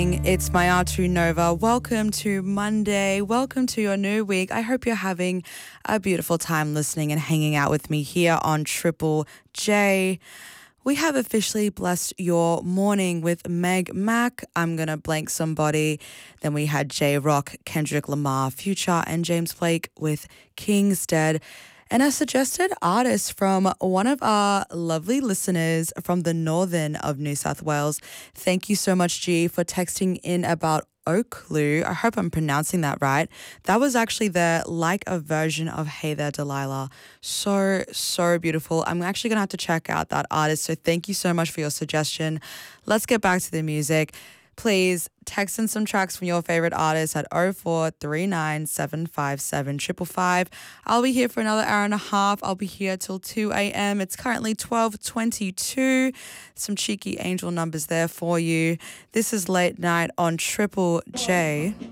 It's Mayatu Nova. Welcome to Monday. Welcome to your new week. I hope you're having a beautiful time listening and hanging out with me here on Triple J. We have officially blessed your morning with Meg Mac, I'm Gonna Blank Somebody. Then we had J Rock, Kendrick Lamar, Future, and James Blake with King's Dead. And a suggested artist from one of our lovely listeners from the northern of New South Wales. Thank you so much, G, for texting in about Oakloo. I hope I'm pronouncing that right. That was actually the like a version of Hey There Delilah. So beautiful. I'm actually going to have to check out that artist. So thank you so much for your suggestion. Let's get back to the music. Please text in some tracks from your favorite artists at 0439 757 555. I'll be here for another hour and a half. I'll be here till 2 a.m. It's currently 12:22. Some cheeky angel numbers there for you. This is Late Night on Triple J.